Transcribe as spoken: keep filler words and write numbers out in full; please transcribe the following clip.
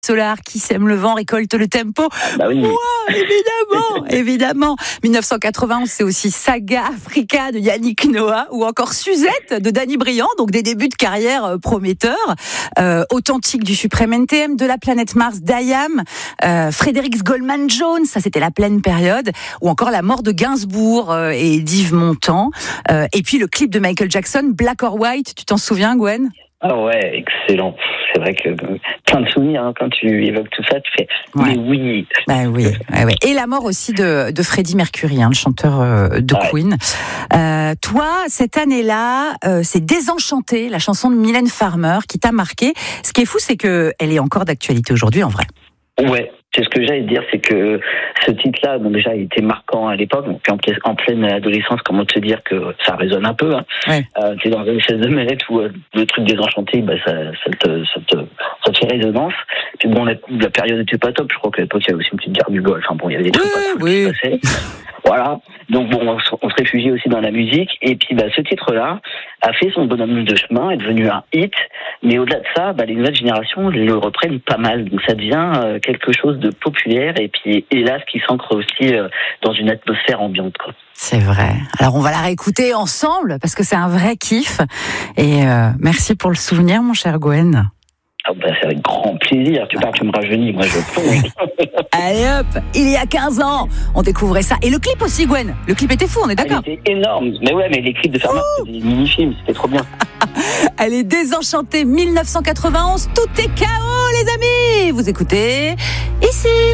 Solar, qui sème le vent, récolte le tempo. Bah oui. Wow, évidemment, évidemment. dix-neuf cent quatre-vingt-onze, c'est aussi Saga Africa de Yannick Noah ou encore Suzette de Danny Briand, donc des débuts de carrière prometteurs. Euh, Authentique du Suprême N T M, de la planète Mars d'Ayam, euh, Frédéric Goldman Jones, ça c'était la pleine période, ou encore la mort de Gainsbourg euh, et d'Yves Montand. Euh, et puis le clip de Michael Jackson, Black or White, tu t'en souviens, Gwen ? Ah ouais, excellent. C'est vrai que plein de souvenirs hein, quand tu évoques tout ça, tu fais Ouais. mais oui. Bah oui, ouais, ouais. Et la mort aussi de, de Freddie Mercury, hein, le chanteur euh, de Ouais. Queen. Euh, toi, cette année-là, euh, c'est Désenchanté, la chanson de Mylène Farmer qui t'a marqué. Ce qui est fou, c'est que elle est encore d'actualité aujourd'hui, en vrai. Ouais, c'est ce que j'allais dire, c'est que ce titre-là, bon déjà, il était marquant à l'époque, donc en, ple- en pleine adolescence, comment te dire que ça résonne un peu. Hein. Ouais. Euh, t'es dans une espèce de mêlette où euh, le truc désenchanté, bah ça, ça te, ça te, ça te fait résonance. Puis bon, la, la période était pas top. Je crois qu'à l'époque, il y avait aussi une petite guerre du golf. Enfin bon, il y avait des trucs Oui, pas cool oui. qui se passaient. Voilà. Donc bon, on, se- on se réfugie aussi dans la musique. Et puis bah, ce titre-là a fait son bonhomme de chemin, est devenu un hit. Mais au-delà de ça, bah, les nouvelles générations le reprennent pas mal. Donc ça devient euh, quelque chose de populaire et puis hélas qui s'ancre aussi euh, dans une atmosphère ambiante, quoi. C'est vrai. Alors on va la réécouter ensemble parce que c'est un vrai kiff. Et euh, merci pour le souvenir, mon cher Gwen. Ah bah, c'est avec grand plaisir. Tu parles, tu me rajeunis, moi je plonge. Allez hop, il y a quinze ans, on découvrait ça. Et le clip aussi, Gwen. Le clip était fou, on est Elle d'accord ? était énorme. Mais ouais, mais les clips de Farmer, c'était des mini-films, c'était trop bien. Elle est Désenchantée, dix-neuf cent quatre-vingt-onze. Tout est chaos, les amis. Vous écoutez ici.